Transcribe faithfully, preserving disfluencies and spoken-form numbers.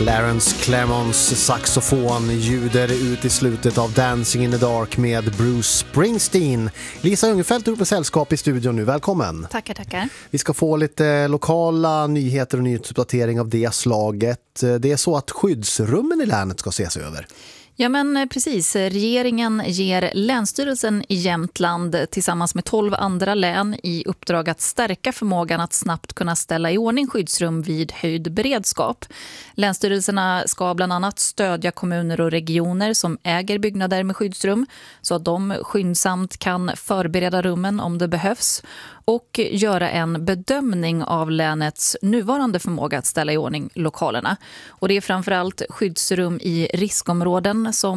Clarence Clemons saxofon ljuder ut i slutet av Dancing in the Dark med Bruce Springsteen. Lisa Ungefelt är på sällskap i studion nu. Välkommen. Tackar, tackar. Vi ska få lite lokala nyheter och nyhetsuppdatering av det slaget. Det är så att skyddsrummen i länet ska ses över. Ja men precis, regeringen ger Länsstyrelsen i Jämtland tillsammans med tolv andra län i uppdrag att stärka förmågan att snabbt kunna ställa i ordning skyddsrum vid höjd beredskap. Länsstyrelserna ska bland annat stödja kommuner och regioner som äger byggnader med skyddsrum så att de skyndsamt kan förbereda rummen om det behövs och göra en bedömning av länets nuvarande förmåga att ställa i ordning lokalerna. Och det är framförallt skyddsrum i riskområden som